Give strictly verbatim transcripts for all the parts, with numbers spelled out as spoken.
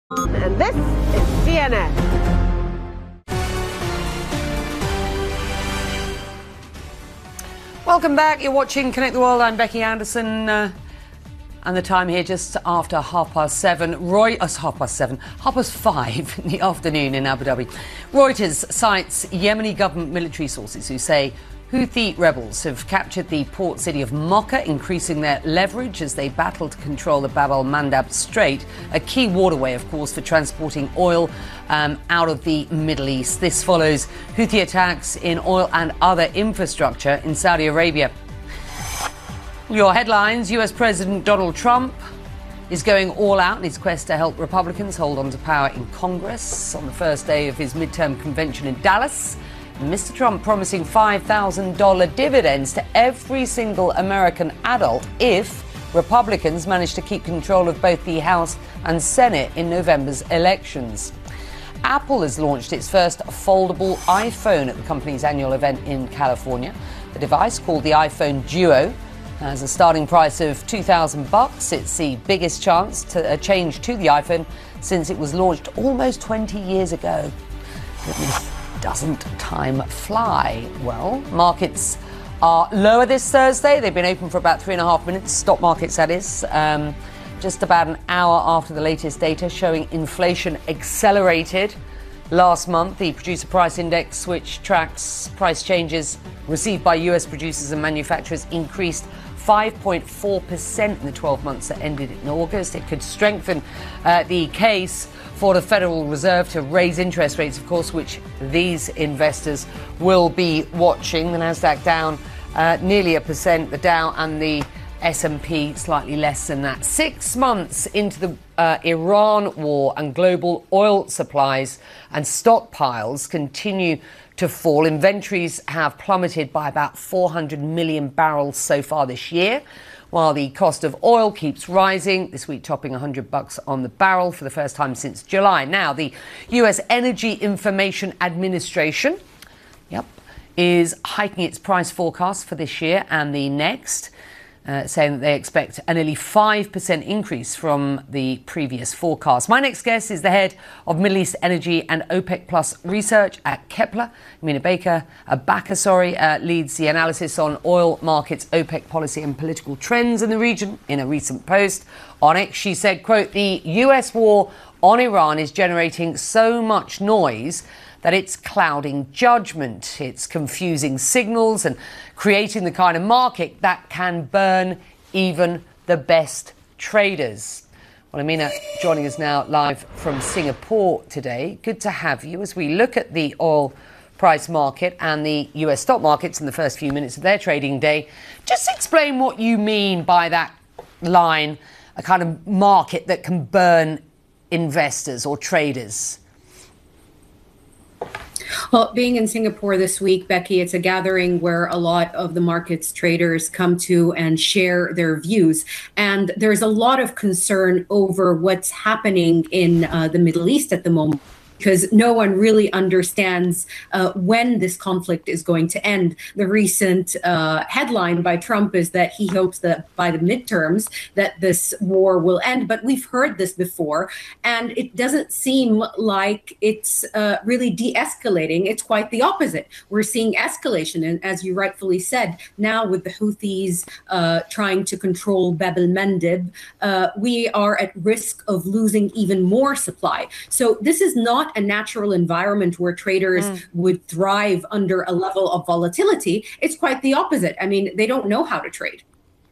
And this is C N N. Welcome back. You're watching Connect the World. I'm Becky Anderson. Uh, and the time here just after half past seven. Roy, uh, half past seven, half past five in the afternoon in Abu Dhabi. Reuters cites Yemeni government military sources who say Houthi rebels have captured the port city of Mocha, increasing their leverage as they battle to control the Bab el-Mandab Strait, a key waterway, of course, for transporting oil um, out of the Middle East. This follows Houthi attacks in oil and other infrastructure in Saudi Arabia. Your headlines: U S President Donald Trump is going all out in his quest to help Republicans hold on to power in Congress on the first day of his midterm convention in Dallas. Mister Trump promising five thousand dollars dividends to every single American adult if Republicans manage to keep control of both the House and Senate in November's elections. Apple has launched its first foldable iPhone at the company's annual event in California. The device, called the iPhone Duo, has a starting price of two thousand bucks. It's the biggest chance to a change to the iPhone since it was launched almost twenty years ago. Goodness. Doesn't time fly? Well, markets are lower this Thursday. They've been open for about three and a half minutes, stock markets that is, um, just about an hour after the latest data showing inflation accelerated last month. The producer price index, which tracks price changes received by U S producers and manufacturers, increased five point four percent in the twelve months that ended in August. It could strengthen uh, the case for the Federal Reserve to raise interest rates, of course, which these investors will be watching. The Nasdaq down uh, nearly a percent, the Dow and the S and P slightly less than that. Six months into the uh, Iran war, and global oil supplies and stockpiles continue to fall. Inventories have plummeted by about four hundred million barrels so far this year, while the cost of oil keeps rising, this week topping one hundred bucks on the barrel for the first time since July. Now, the U S Energy Information Administration, yep, is hiking its price forecast for this year and the next, uh, saying that they expect a nearly five percent increase from the previous forecast. My next guest is the head of Middle East Energy and OPEC Plus research at Kepler. Amina Baker, uh, Baker, sorry, uh, leads the analysis on oil markets, OPEC policy and political trends in the region. In a recent post on X, she said, quote, "The U S war on Iran is generating so much noise that it's clouding judgment. It's confusing signals and creating the kind of market that can burn even the best traders." Well, Amina joining us now live from Singapore today. Good to have you as we look at the oil price market and the U S stock markets in the first few minutes of their trading day. Just explain what you mean by that line, a kind of market that can burn investors or traders. Well, being in Singapore this week, Becky, it's a gathering where a lot of the market's traders come to and share their views. And there's a lot of concern over what's happening in uh, the Middle East at the moment, because no one really understands uh, when this conflict is going to end. The recent uh, headline by Trump is that he hopes that by the midterms that this war will end. But we've heard this before, and it doesn't seem like it's uh, really de-escalating. It's quite the opposite. We're seeing escalation. And as you rightfully said, now with the Houthis uh, trying to control Bab el-Mandeb, uh, we are at risk of losing even more supply. So this is not a natural environment where traders mm. would thrive under a level of volatility. It's quite the opposite. I mean, they don't know how to trade.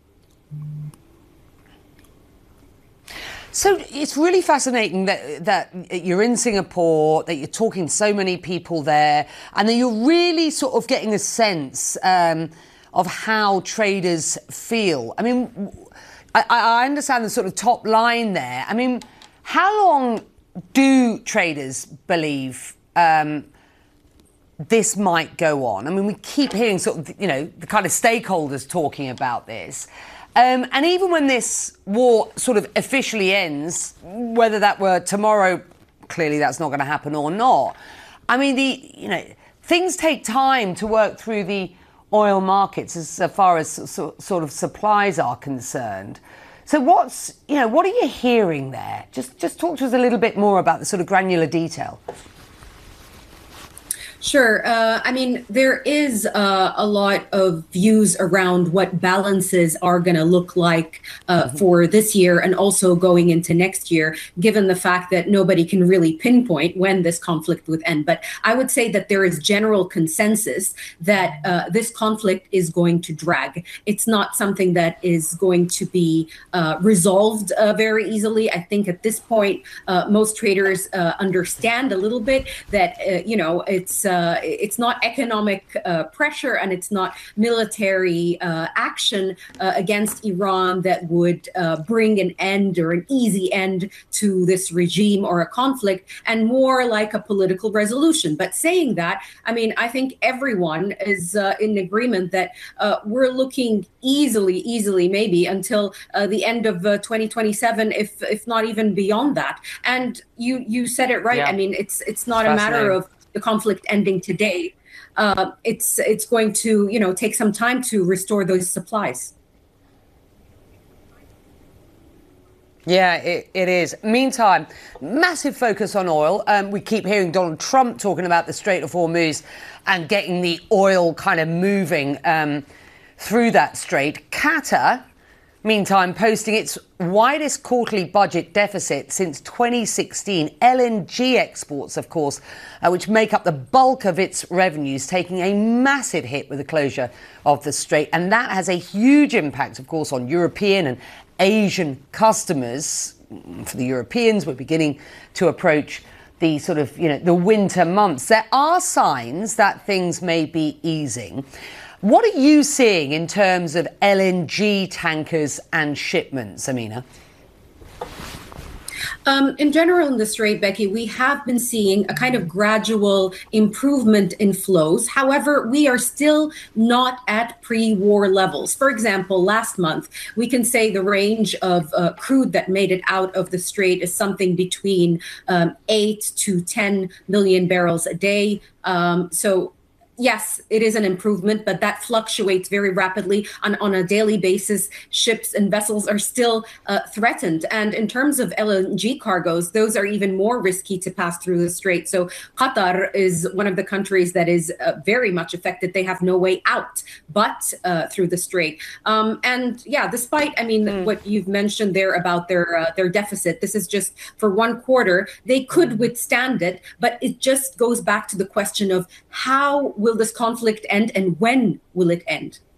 So it's really fascinating that that you're in Singapore, that you're talking to so many people there, and that you're really sort of getting a sense um, of how traders feel. I mean, I, I understand the sort of top line there. I mean, how long do traders believe um, this might go on? I mean, we keep hearing sort of, you know, the kind of stakeholders talking about this. Um, and even when this war sort of officially ends, whether that were tomorrow, clearly that's not going to happen or not. I mean, the, you know, things take time to work through the oil markets as far as so, sort of supplies are concerned. So what's, you know, what are you hearing there? Just, just talk to us a little bit more about the sort of granular detail. Sure. Uh, I mean, there is uh, a lot of views around what balances are going to look like uh, mm-hmm. for this year and also going into next year, given the fact that nobody can really pinpoint when this conflict would end. But I would say that there is general consensus that uh, this conflict is going to drag. It's not something that is going to be uh, resolved uh, very easily. I think at this point, uh, most traders uh, understand a little bit that, uh, you know, it's Uh, it's not economic uh, pressure and it's not military uh, action uh, against Iran that would uh, bring an end or an easy end to this regime or a conflict, and more like a political resolution. But saying that, I mean, I think everyone is uh, in agreement that uh, we're looking easily, easily maybe until uh, the end of uh, twenty twenty-seven, if if not even beyond that. And you you said it right. Yeah. I mean, it's it's not a matter of the conflict ending today. Uh, it's it's going to, you know, take some time to restore those supplies. Yeah, it, it is. Meantime, massive focus on oil. Um, we keep hearing Donald Trump talking about the Strait of Hormuz and getting the oil kind of moving um, through that strait. Qatar, meantime, posting its widest quarterly budget deficit since twenty sixteen. L N G exports, of course, uh, which make up the bulk of its revenues, taking a massive hit with the closure of the strait. And that has a huge impact, of course, on European and Asian customers. For the Europeans, we're beginning to approach the sort of, you know, the winter months. There are signs that things may be easing. What are you seeing in terms of L N G tankers and shipments, Amina? Um, in general, in the Strait, Becky, we have been seeing a kind of gradual improvement in flows. However, we are still not at pre-war levels. For example, last month, we can say the range of uh, crude that made it out of the Strait is something between um, eight to ten million barrels a day. Um, so yes, it is an improvement, but that fluctuates very rapidly on, on a daily basis. Ships and vessels are still uh, threatened. And in terms of L N G cargoes, those are even more risky to pass through the strait. So Qatar is one of the countries that is uh, very much affected. They have no way out but uh, through the strait. Um, and yeah, despite, I mean, mm. what you've mentioned there about their uh, their deficit, this is just for one quarter. They could withstand it, but it just goes back to the question of how will this conflict end and when will it end?